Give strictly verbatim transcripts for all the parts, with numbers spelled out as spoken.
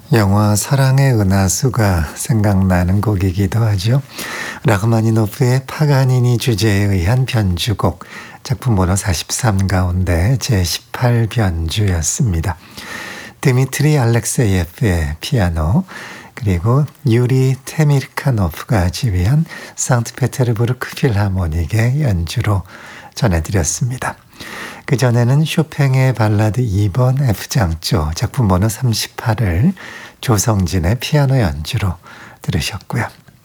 영화 사랑의 은하수가 생각나는 곡이기도 하죠. 라흐마니노프의 파가니니 주제에 의한 변주곡, 작품 번호 사십삼 가운데 제십팔 변주였습니다. 드미트리 알렉세예프의 피아노, 그리고 유리 테미르카노프가 지휘한 상트페테르부르크 필하모닉의 연주로 전해드렸습니다. 그전에는 쇼팽의 발라드 이 번 F장조 작품 번호 삼십팔을 조성진의 피아노 연주로 들으셨고요.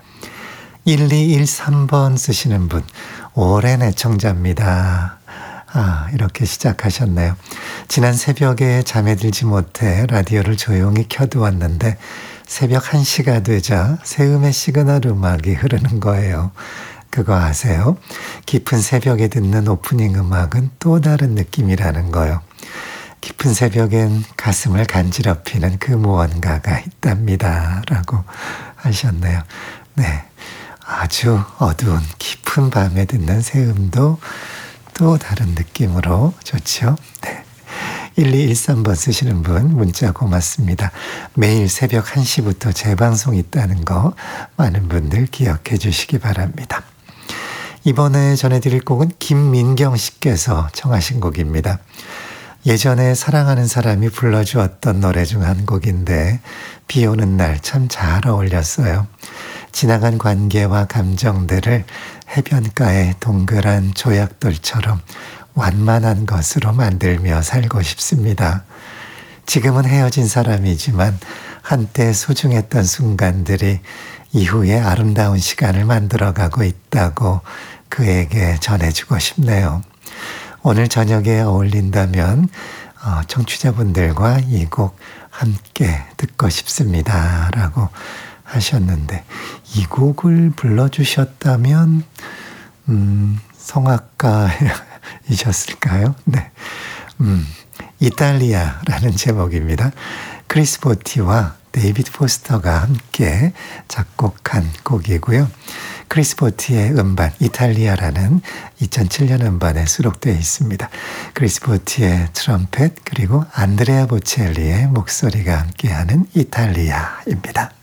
일이일삼 번 쓰시는 분, 오랜 애청자입니다. 아, 이렇게 시작하셨네요. 지난 새벽에 잠에 들지 못해 라디오를 조용히 켜두었는데 새벽 한 시가 되자 새음의 시그널 음악이 흐르는 거예요. 그거 아세요? 깊은 새벽에 듣는 오프닝 음악은 또 다른 느낌이라는 거요. 깊은 새벽엔 가슴을 간지럽히는 그 무언가가 있답니다. 라고 하셨네요. 네, 아주 어두운 깊은 밤에 듣는 새음도 또 다른 느낌으로 좋죠. 네. 일이일삼 번 쓰시는 분 문자 고맙습니다. 매일 새벽 한 시부터 재방송 있다는 거 많은 분들 기억해 주시기 바랍니다. 이번에 전해드릴 곡은 김민경 씨께서 청하신 곡입니다. 예전에 사랑하는 사람이 불러주었던 노래 중 한 곡인데 비 오는 날 참 잘 어울렸어요. 지나간 관계와 감정들을 해변가의 동그란 조약돌처럼 완만한 것으로 만들며 살고 싶습니다. 지금은 헤어진 사람이지만 한때 소중했던 순간들이 이후에 아름다운 시간을 만들어가고 있다고 그에게 전해주고 싶네요. 오늘 저녁에 어울린다면 청취자분들과 이 곡 함께 듣고 싶습니다. 라고 하셨는데 이 곡을 불러주셨다면 음, 성악가이셨을까요? 네, 음, 이탈리아라는 제목입니다. 크리스 보티와 데이비드 포스터가 함께 작곡한 곡이고요. 크리스 보티의 음반 이탈리아라는 이천칠 년 음반에 수록되어 있습니다. 크리스 보티의 트럼펫 그리고 안드레아 보첼리의 목소리가 함께하는 이탈리아입니다.